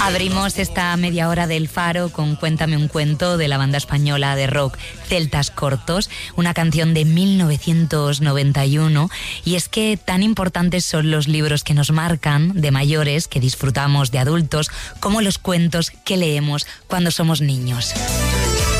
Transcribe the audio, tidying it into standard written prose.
Abrimos esta media hora del Faro con Cuéntame un cuento de la banda española de rock Celtas Cortos, una canción de 1991. Y es que tan importantes son los libros que nos marcan de mayores, que disfrutamos de adultos, como los cuentos que leemos cuando somos niños.